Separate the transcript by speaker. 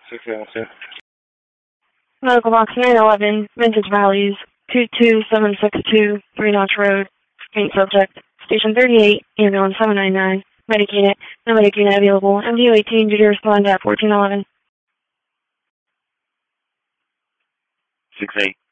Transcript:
Speaker 1: 6A,
Speaker 2: Medical box 911, Vintage Valleys, 22762, 3 Notch Road, main subject, Station 38, ambulance 799, medic unit, no medic unit available, MDO-18, due to respond at 1411.
Speaker 1: 6A.